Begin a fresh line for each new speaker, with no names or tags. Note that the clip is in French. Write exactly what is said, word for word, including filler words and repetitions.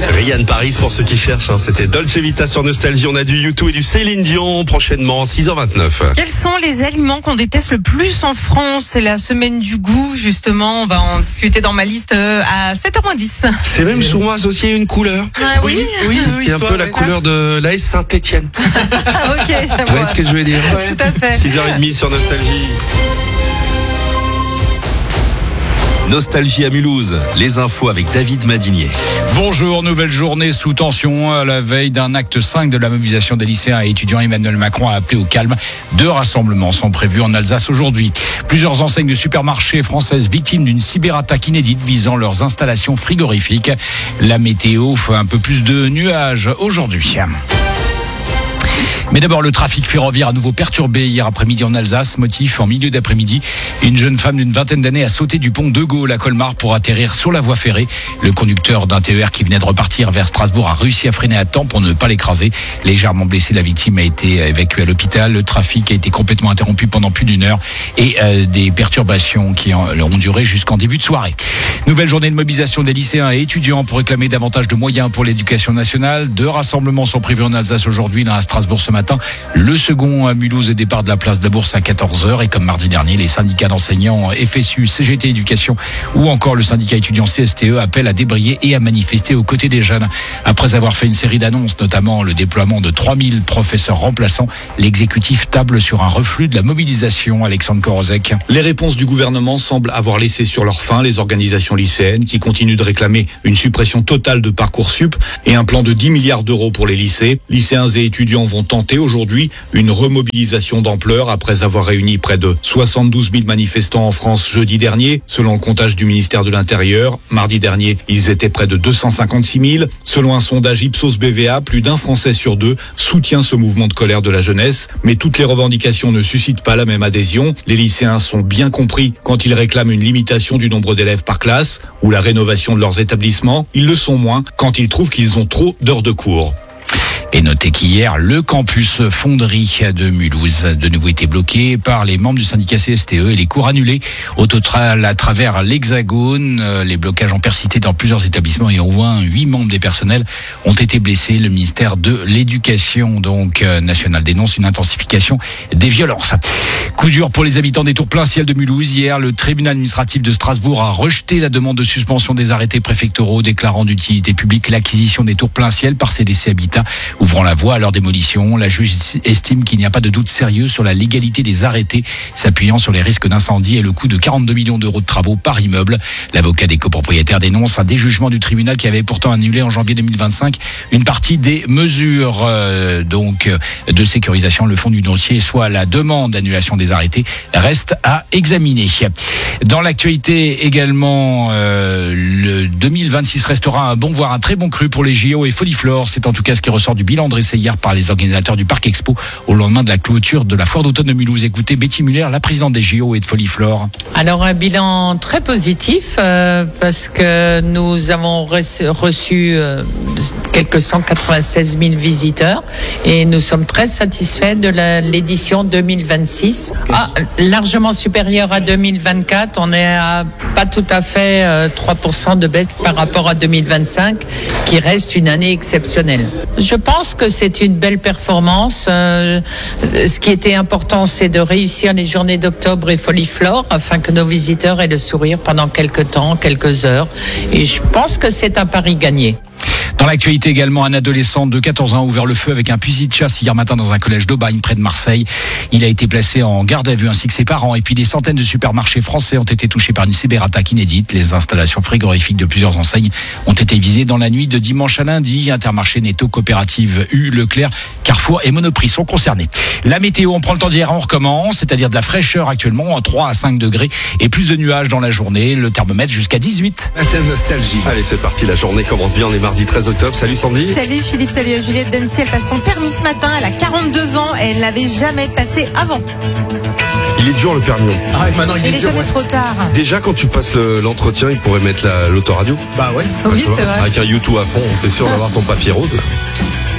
Ryan Paris pour ceux qui cherchent, hein. C'était Dolce Vita sur Nostalgie. On a du U deux et du Céline Dion prochainement, six heures vingt-neuf.
Quels sont les aliments qu'on déteste le plus en France? C'est la semaine du goût, justement. On va en discuter dans ma liste à sept heures moins dix.
C'est même souvent associé à une couleur.
Ah oui,
oui, oui, c'est un peu la couleur de l'A S Saint-Etienne.
Ok.
Tu vois ce que je veux dire?
Ouais. Tout à fait.
six heures trente sur Nostalgie. Nostalgie à Mulhouse, les infos avec David Madinier.
Bonjour, nouvelle journée sous tension à la veille d'un acte cinq de la mobilisation des lycéens et étudiants. Emmanuel Macron a appelé au calme. Deux rassemblements sont prévus en Alsace aujourd'hui. Plusieurs enseignes de supermarchés françaises victimes d'une cyberattaque inédite visant leurs installations frigorifiques. La météo fait un peu plus de nuages aujourd'hui. Mais d'abord, le trafic ferroviaire à nouveau perturbé hier après-midi en Alsace. Motif, en milieu d'après-midi, une jeune femme d'une vingtaine d'années a sauté du pont de Gaulle à Colmar pour atterrir sur la voie ferrée. Le conducteur d'un T E R qui venait de repartir vers Strasbourg a réussi à freiner à temps pour ne pas l'écraser. Légèrement blessée, la victime a été évacuée à l'hôpital. Le trafic a été complètement interrompu pendant plus d'une heure et euh, des perturbations qui ont duré jusqu'en début de soirée. Nouvelle journée de mobilisation des lycéens et étudiants pour réclamer davantage de moyens pour l'éducation nationale. Deux rassemblements sont prévus en Alsace aujourd'hui, l'un à Strasbourg ce matin. Le second à Mulhouse, au départ de la place de la Bourse à quatorze heures. Et comme mardi dernier, les syndicats d'enseignants F S U, C G T Éducation ou encore le syndicat étudiant C S T E appellent à débrayer et à manifester aux côtés des jeunes. Après avoir fait une série d'annonces, notamment le déploiement de trois mille professeurs remplaçants, l'exécutif table sur un reflux de la mobilisation. Alexandre Korozek.
Les réponses du gouvernement semblent avoir laissé sur leur faim les organisations lycéennes qui continuent de réclamer une suppression totale de Parcoursup et un plan de dix milliards d'euros pour les lycées. Lycéens et étudiants vont tenter aujourd'hui une remobilisation d'ampleur après avoir réuni près de soixante-douze mille manifestants en France jeudi dernier. Selon le comptage du ministère de l'Intérieur, mardi dernier, ils étaient près de deux cent cinquante-six mille. Selon un sondage Ipsos B V A, plus d'un Français sur deux soutient ce mouvement de colère de la jeunesse. Mais toutes les revendications ne suscitent pas la même adhésion. Les lycéens sont bien compris quand ils réclament une limitation du nombre d'élèves par classe ou la rénovation de leurs établissements. Ils le sont moins quand ils trouvent qu'ils ont trop d'heures de cours.
Et notez qu'hier, le campus Fonderie de Mulhouse a de nouveau été bloqué par les membres du syndicat C S T E et les cours annulés. Au total, à travers l'Hexagone, les blocages ont persisté dans plusieurs établissements et au moins huit membres des personnels ont été blessés. Le ministère de l'Éducation donc nationale dénonce une intensification des violences. Coup dur pour les habitants des tours plein ciel de Mulhouse. Hier, le tribunal administratif de Strasbourg a rejeté la demande de suspension des arrêtés préfectoraux déclarant d'utilité publique l'acquisition des tours plein ciel par C D C Habitat. Ouvrant la voie à leur démolition, la juge estime qu'il n'y a pas de doute sérieux sur la légalité des arrêtés, s'appuyant sur les risques d'incendie et le coût de quarante-deux millions d'euros de travaux par immeuble. L'avocat des copropriétaires dénonce un déjugement du tribunal qui avait pourtant annulé en janvier deux mille vingt-cinq une partie des mesures euh, donc de sécurisation. Le fond du dossier, soit la demande d'annulation des arrêtés, reste à examiner. Dans l'actualité également, euh, le deux mille vingt-six restera un bon, voire un très bon cru pour les J O et Foliflore. C'est en tout cas ce qui ressort du bilan dressé hier par les organisateurs du Parc Expo au lendemain de la clôture de la foire d'automne de Mulhouse. Écoutez Betty Muller, la présidente des J O et de Foliflore.
Alors un bilan très positif euh, parce que nous avons reçu euh, quelques cent quatre-vingt-seize mille visiteurs et nous sommes très satisfaits de la, l'édition deux mille vingt-six. Ah, largement supérieur à deux mille vingt-quatre, on est à pas tout à fait euh, trois pour cent de baisse par rapport à deux mille vingt-cinq qui reste une année exceptionnelle. Je pense que c'est une belle performance. Euh, ce qui était important, c'est de réussir les journées d'octobre et Foliflore afin que nos visiteurs aient le sourire pendant quelques temps, quelques heures. Et je pense que c'est un pari gagné.
Dans l'actualité également, un adolescent de quatorze ans a ouvert le feu avec un fusil de chasse hier matin dans un collège d'Aubagne près de Marseille. Il a été placé en garde à vue ainsi que ses parents. Et puis des centaines de supermarchés français ont été touchés par une cyberattaque inédite. Les installations frigorifiques de plusieurs enseignes ont été visées dans la nuit de dimanche à lundi. Intermarché, Netto, Coopérative U, Leclerc, Carrefour et Monoprix sont concernés. La météo, on prend le temps d'hier, on recommence, c'est-à-dire de la fraîcheur actuellement, trois à cinq degrés et plus de nuages dans la journée. Le thermomètre jusqu'à dix-huit.
Nostalgie. Allez, c'est parti, la journée commence bien, on est mardi treize octobre. Salut Sandy.
Salut Philippe, salut Juliette. Dancy, elle passe son permis ce matin, elle a quarante-deux ans et elle ne l'avait jamais passé avant.
Il est dur le permis.
Ah, et maintenant il,
il
est,
est
dur,
jamais
ouais.
trop tard.
Déjà quand tu passes le, l'entretien, il pourrait mettre la, l'autoradio.
Bah ouais.
Oui,
tu vois,
c'est vrai.
avec un U deux à fond, t'es sûr d'avoir ton papier rose.